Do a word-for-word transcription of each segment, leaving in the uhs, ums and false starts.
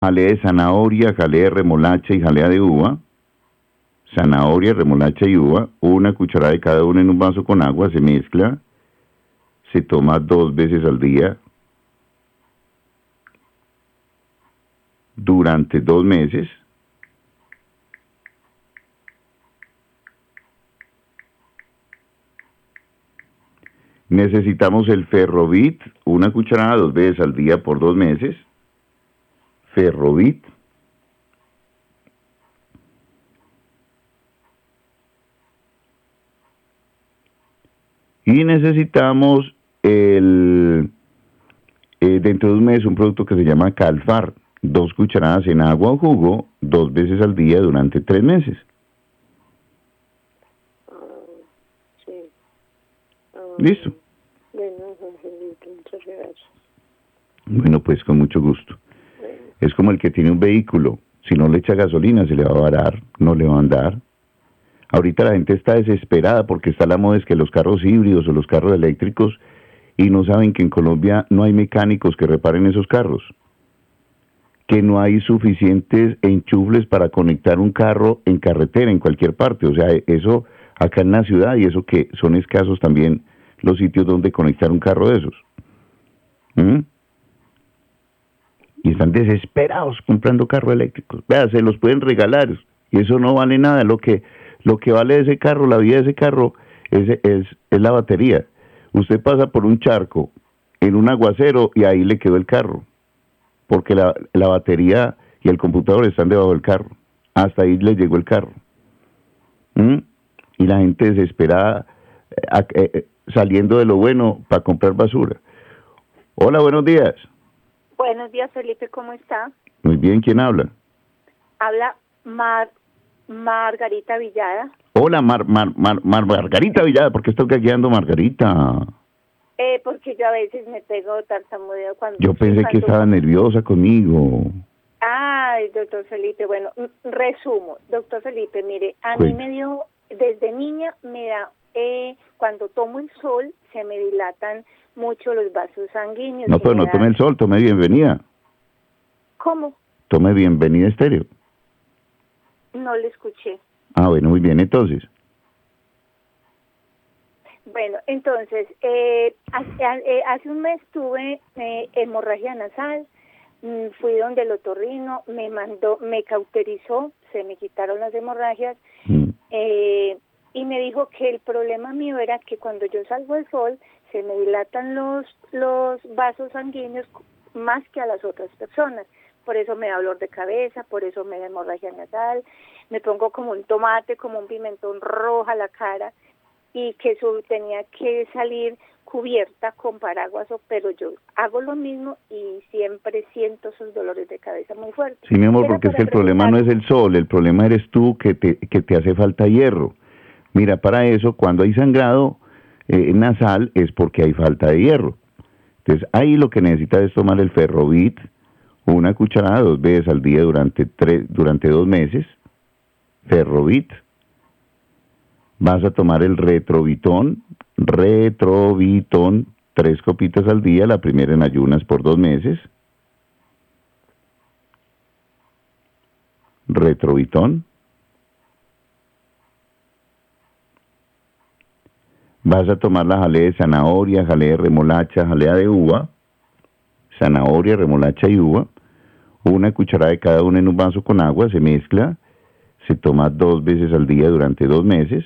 jalea de zanahoria, jalea de remolacha y jalea de uva. Zanahoria, remolacha y uva, una cucharada de cada una en un vaso con agua, se mezcla, se toma dos veces al día durante dos meses. Necesitamos el Ferrovit, una cucharada dos veces al día por dos meses. Ferrovit. Y necesitamos el, eh, dentro de un mes un producto que se llama Calfar, dos cucharadas en agua o jugo, dos veces al día durante tres meses. Ah, sí. Ah, ¿Listo? Bueno, Angelito, muchas gracias. Bueno, pues con mucho gusto. Bueno, Es como el que tiene un vehículo, si no le echa gasolina se le va a varar, no le va a andar. Ahorita la gente está desesperada porque está la moda es que los carros híbridos o los carros eléctricos y no saben que en Colombia no hay mecánicos que reparen esos carros, que no hay suficientes enchufles para conectar un carro en carretera en cualquier parte. O sea, eso acá en la ciudad y eso que son escasos también los sitios donde conectar un carro de esos. ¿Mm? Y están desesperados comprando carros eléctricos. Vea, se los pueden regalar y eso no vale nada. Lo que lo que vale ese carro, la vida de ese carro, es, es, es la batería. Usted pasa por un charco en un aguacero y ahí le quedó el carro, porque la, la batería y el computador están debajo del carro. Hasta ahí le llegó el carro. ¿Mm? Y la gente desesperada eh, eh, saliendo de lo bueno para comprar basura. Hola, buenos días. buenos días, Felipe, ¿cómo está? Muy bien, ¿quién habla? Habla Mar Margarita Villada. Hola, Mar, Mar, Mar, Mar Margarita Villada, ¿por qué estoy guiando Margarita? Eh, porque yo a veces me pego tartamudeo cuando... Yo pensé sí, que cuando... estaba nerviosa conmigo. Ay, doctor Felipe, bueno, resumo. Doctor Felipe, mire, a Cuenta. mí me dio, desde niña me da, eh, cuando tomo el sol, se me dilatan mucho los vasos sanguíneos. No, se pero me no da- tome el sol, tome bienvenida. ¿Cómo? Tome bienvenida estéreo. No le escuché. Ah, bueno, muy bien, entonces. Bueno, entonces, eh, hace, eh, hace un mes tuve eh, hemorragia nasal, mm, fui donde el otorrino, me mandó, me cauterizó, se me quitaron las hemorragias, Mm. eh, y me dijo que el problema mío era que cuando yo salgo al sol, se me dilatan los, los vasos sanguíneos más que a las otras personas. Por eso me da dolor de cabeza, por eso me da hemorragia nasal, me pongo como un tomate, como un pimentón roja la cara, y que eso tenía que salir cubierta con paraguas, pero yo hago lo mismo y siempre siento esos dolores de cabeza muy fuertes. Sí, mi amor, Era porque es para que el problema no es preguntarle. el sol, el problema eres tú que te, que te hace falta hierro. Mira, para eso, cuando hay sangrado eh, nasal es porque hay falta de hierro. Entonces, ahí lo que necesitas es tomar el Ferrovit, una cucharada dos veces al día durante, tres, durante dos meses. Ferrovit. Vas a tomar el Retrovitón, Retrovitón, tres copitas al día, la primera en ayunas por dos meses. Retrovitón. Vas a tomar la jalea de zanahoria, jalea de remolacha, jalea de uva, zanahoria, remolacha y uva, una cucharada de cada una en un vaso con agua, se mezcla, se toma dos veces al día durante dos meses.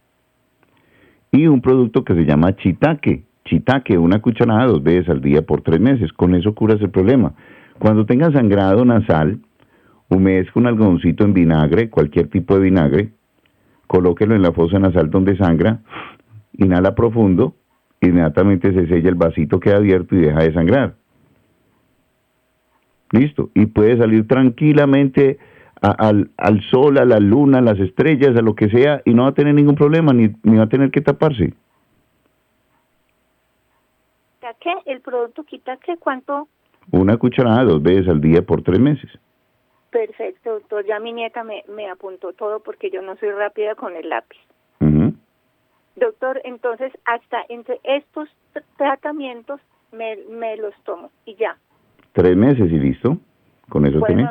Y un producto que se llama Chitaque, Chitaque, una cucharada dos veces al día por tres meses, con eso curas el problema. Cuando tengas sangrado nasal, humedezca un algodoncito en vinagre, cualquier tipo de vinagre, colóquelo en la fosa nasal donde sangra, inhala profundo, inmediatamente se sella el vasito, queda abierto y deja de sangrar. Listo, y puede salir tranquilamente a, al, al sol, a la luna, a las estrellas, a lo que sea, y no va a tener ningún problema, ni, ni va a tener que taparse. ¿Qué? ¿El producto quita qué? ¿Cuánto? Una cucharada dos veces al día por tres meses. Perfecto, doctor. Ya mi nieta me, me apuntó todo porque yo no soy rápida con el lápiz. Uh-huh. Doctor, entonces hasta entre estos tratamientos me, me los tomo y ya. Tres meses y listo. Con eso Bueno, tenés.